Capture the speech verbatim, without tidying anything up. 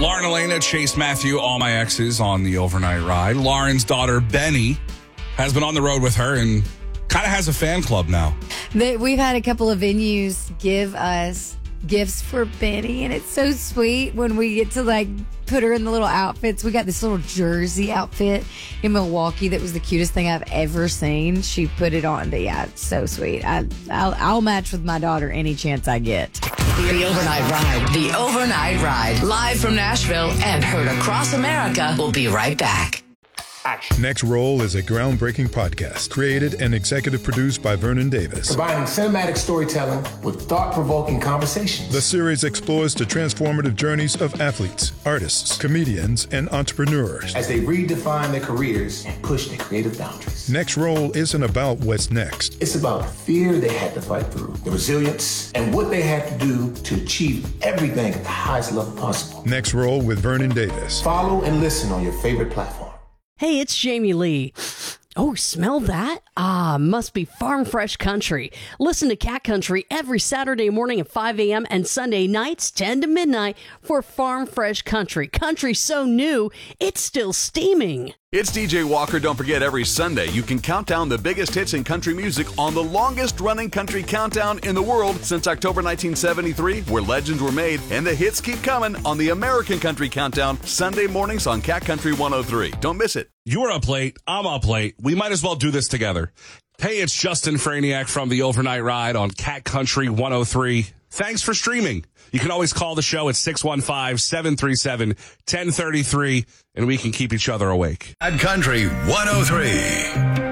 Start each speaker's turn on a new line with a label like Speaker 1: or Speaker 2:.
Speaker 1: Lauren Elena, Chase Matthew, all my exes on the overnight ride. Lauren's daughter, Benny, has been on the road with her and kind of has a fan club now.
Speaker 2: They, we've had a couple of venues give us gifts for Benny, and it's so sweet when we get to like put her in the little outfits. We got this little jersey outfit in Milwaukee that was the cutest thing I've ever seen. She put it on, but yeah, it's so sweet. I, I'll, I'll match with my daughter any chance I get.
Speaker 3: The Overnight Ride. The Overnight Ride. Live from Nashville and heard across America. We'll be right back.
Speaker 4: Next Roll is a groundbreaking podcast created and executive produced by Vernon Davis.
Speaker 5: Combining cinematic storytelling with thought-provoking conversations.
Speaker 4: The series explores the transformative journeys of athletes, artists, comedians, and entrepreneurs
Speaker 5: as they redefine their careers and push their creative boundaries.
Speaker 4: Next Roll isn't about what's next.
Speaker 5: It's about the fear they had to fight through, the resilience, and what they had to do to achieve everything at the highest level possible.
Speaker 4: Next Roll with Vernon Davis.
Speaker 5: Follow and listen on your favorite platform.
Speaker 6: Hey, it's Jamie Lee. Oh, smell that? Ah, must be Farm Fresh Country. Listen to Cat Country every Saturday morning at five a.m. and Sunday nights ten to midnight for Farm Fresh Country. Country so new, it's still steaming.
Speaker 7: It's D J Walker. Don't forget, every Sunday you can count down the biggest hits in country music on the longest-running country countdown in the world since October nineteen seventy-three, where legends were made and the hits keep coming on the American Country Countdown, Sunday mornings on Cat Country one oh three. Don't miss it.
Speaker 1: You are up late. I'm up late. We might as well do this together. Hey, it's Justin Franiak from the Overnight Ride on Cat Country one oh three. Thanks for streaming. You can always call the show at six one five, seven three seven, one zero three three, and we can keep each other awake.
Speaker 8: Cat Country one oh three.